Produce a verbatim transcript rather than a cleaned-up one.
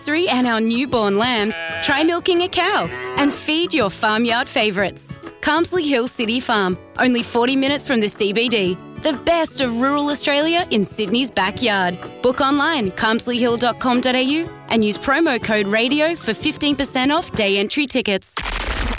and our newborn lambs, try milking a cow and feed your farmyard favourites. Carmsley Hill City Farm, only forty minutes from the C B D. The best of rural Australia in Sydney's backyard. Book online, carmsley hill dot com dot a u and use promo code RADIO for fifteen percent off day entry tickets.